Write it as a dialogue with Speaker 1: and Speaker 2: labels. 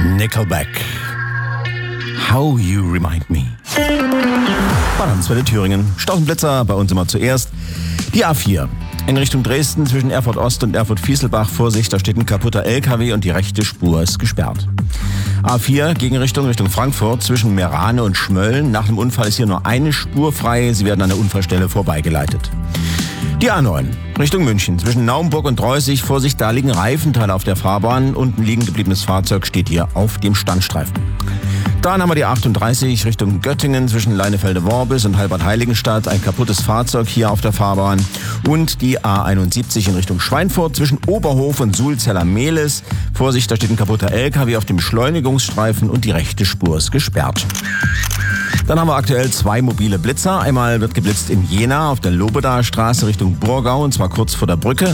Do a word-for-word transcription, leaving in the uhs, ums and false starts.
Speaker 1: Nickelback. How You Remind Me. Bahnhofswelle Thüringen. Stausenblitzer, bei uns immer zuerst. Die A vier. In Richtung Dresden zwischen Erfurt Ost und Erfurt Fieselbach. Vorsicht, da steht ein kaputter L K W und die rechte Spur ist gesperrt. A vier, Gegenrichtung Richtung Frankfurt zwischen Merane und Schmölln. Nach dem Unfall ist hier nur eine Spur frei. Sie werden an der Unfallstelle vorbeigeleitet. Die A neun, Richtung München, zwischen Naumburg und Dreußig. Vorsicht, da liegen Reifenteile auf der Fahrbahn und ein liegen gebliebenes Fahrzeug steht hier auf dem Standstreifen. Dann haben wir die achtunddreißig, Richtung Göttingen, zwischen Leinefelde-Worbis und Halbert-Heiligenstadt. Ein kaputtes Fahrzeug hier auf der Fahrbahn. Und die A einundsiebzig in Richtung Schweinfurt, zwischen Oberhof und Sulzeller-Mehlis. Vorsicht, da steht ein kaputter L K W auf dem Beschleunigungsstreifen und die rechte Spur ist gesperrt. Dann haben wir aktuell zwei mobile Blitzer. Einmal wird geblitzt in Jena auf der Lobedaer Straße Richtung Burgau, und zwar kurz vor der Brücke.